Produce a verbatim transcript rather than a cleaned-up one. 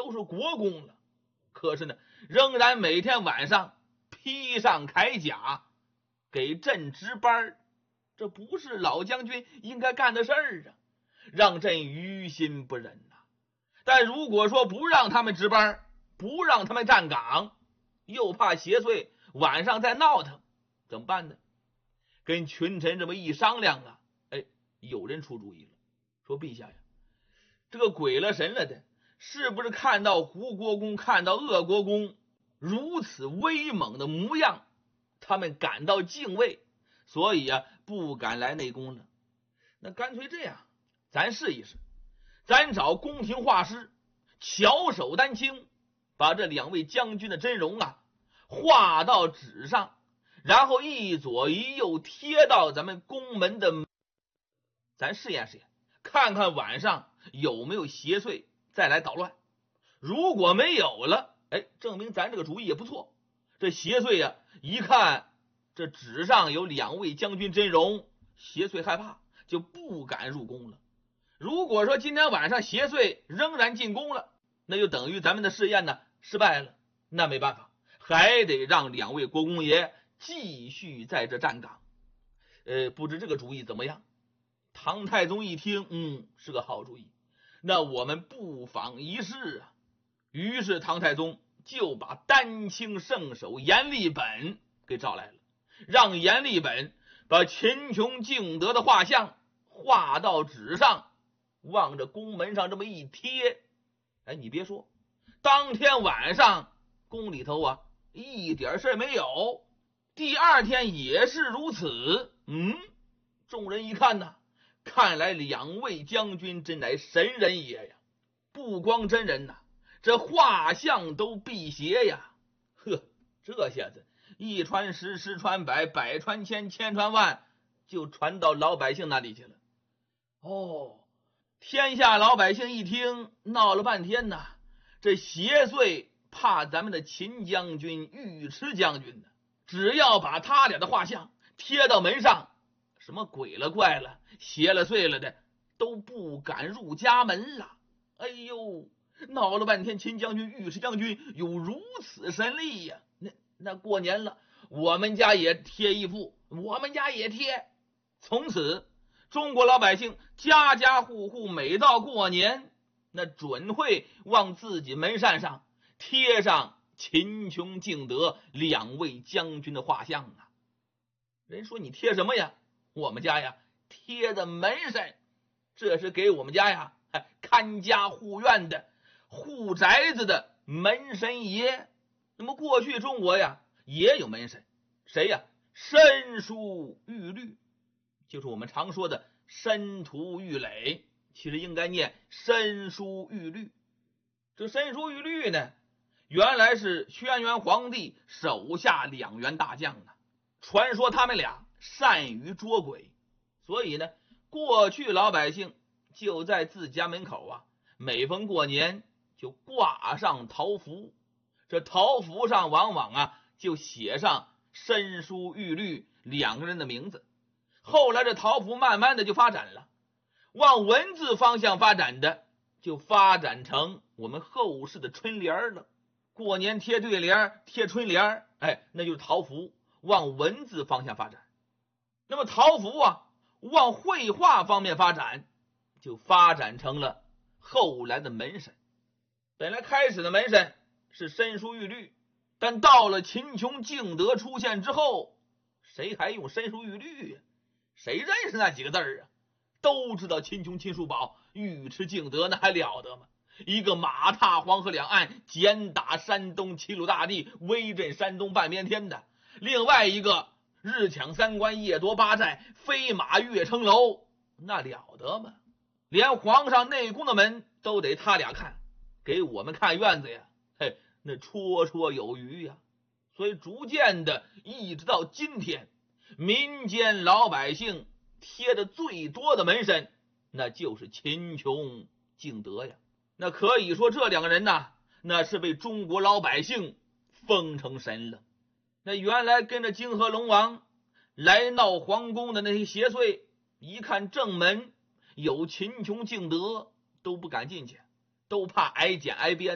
都是国公了，可是呢，仍然每天晚上披上铠甲给朕值班，这不是老将军应该干的事儿啊，让朕于心不忍呐。但如果说不让他们值班，不让他们站岗，又怕邪祟晚上再闹腾，怎么办呢？跟群臣这么一商量啊，哎，有人出主意了，说陛下呀，这个鬼了神了的，是不是看到胡国公看到鄂国公如此威猛的模样，他们感到敬畏，所以啊不敢来内宫了。那干脆这样，咱试一试，咱找宫廷画师巧手丹青，把这两位将军的真容啊画到纸上，然后一左一右贴到咱们宫门的，咱试验试验，看看晚上有没有邪祟再来捣乱。如果没有了，哎，证明咱这个主意也不错。这邪祟呀、啊，一看这纸上有两位将军真容，邪祟害怕，就不敢入宫了。如果说今天晚上邪祟仍然进宫了，那就等于咱们的试验呢失败了，那没办法，还得让两位国公爷继续在这站岗。呃，不知这个主意怎么样？唐太宗一听，嗯，是个好主意，那我们不妨一试啊。于是唐太宗就把丹青圣手阎立本给找来了，让阎立本把秦琼敬德的画像画到纸上，往着宫门上这么一贴。哎，你别说，当天晚上宫里头啊一点事没有，第二天也是如此。嗯，众人一看呢，看来两位将军真乃神人也呀！不光真人呐，这画像都辟邪呀！呵，这下子一传十，十传百，百传千，千传万，就传到老百姓那里去了。哦，天下老百姓一听，闹了半天呐，这邪祟怕咱们的秦将军、尉迟将军呢，只要把他俩的画像贴到门上，什么鬼了怪了、邪了祟了的都不敢入家门了。哎呦，闹了半天，秦将军、尉迟将军有如此神力呀！那那过年了，我们家也贴一幅，我们家也贴。从此，中国老百姓家家户户每到过年，那准会往自己门扇上贴上秦琼、敬德两位将军的画像啊。人说你贴什么呀？我们家呀贴的门神，这是给我们家呀看家护院的护宅子的门神爷。那么过去中国呀也有门神，谁呀？申叔玉律，就是我们常说的申屠玉垒，其实应该念申叔玉律。这申叔玉律呢，原来是轩辕皇帝手下两员大将呢，传说他们俩善于捉鬼，所以呢，过去老百姓就在自家门口啊，每逢过年就挂上桃符，这桃符上往往啊就写上申叔玉律两个人的名字。后来这桃符慢慢的就发展了，往文字方向发展的就发展成我们后世的春联了。过年贴对联、贴春联，哎，那就是桃符，往文字方向发展。那么桃符啊往绘画方面发展，就发展成了后来的门神。本来开始的门神是申叔玉律，但到了秦琼、敬德出现之后，谁还用申叔玉律呀？谁认识那几个字儿啊？都知道秦琼、秦叔宝、尉迟敬德，那还了得吗？一个马踏黄河两岸，简打山东齐鲁大地，威震山东半边天的；另外一个日抢三关，夜夺八寨，飞马跃城楼，那了得吗？连皇上内宫的门都得他俩看，给我们看院子呀，嘿，那绰绰有余呀。所以逐渐的，一直到今天，民间老百姓贴的最多的门神，那就是秦琼、敬德呀。那可以说这两个人呐，那是被中国老百姓封成神了。那原来跟着泾河龙王来闹皇宫的那些邪祟，一看正门有秦琼、敬德，都不敢进去，都怕挨剪挨鞭。